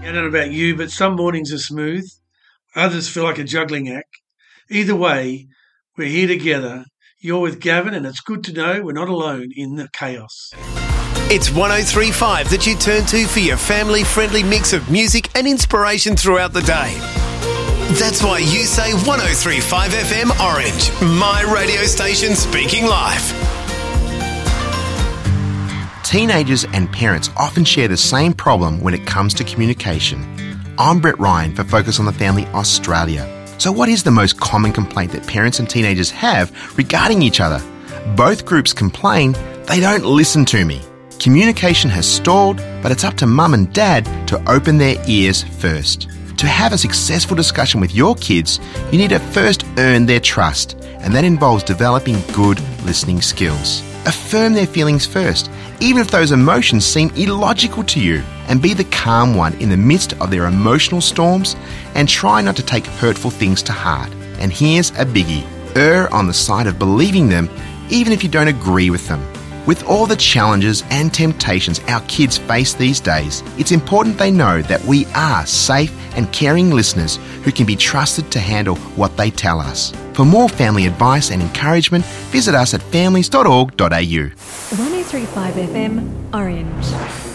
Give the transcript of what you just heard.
I don't know about you, but some mornings are smooth, others feel like a juggling act. Either way, we're here together. You're with Gavin, and it's good to know we're not alone in the chaos. It's 103.5 that you turn to for your family-friendly mix of music and inspiration throughout the day. That's why you say 103.5 FM Orange, my radio station speaking live. Teenagers and parents often share the same problem when it comes to communication. I'm Brett Ryan for Focus on the Family Australia. So what is the most common complaint that parents and teenagers have regarding each other? Both groups complain they don't listen to me. Communication has stalled, but it's up to mum and dad to open their ears first. To have a successful discussion with your kids, you need to first earn their trust, and that involves developing good listening skills. Affirm their feelings first, even if those emotions seem illogical to you, and be the calm one in the midst of their emotional storms, and try not to take hurtful things to heart. And here's a biggie. Err on the side of believing them, even if you don't agree with them. With all the challenges and temptations our kids face these days, it's important they know that we are safe and caring listeners who can be trusted to handle what they tell us. For more family advice and encouragement, visit us at families.org.au. 103.5 FM Orange.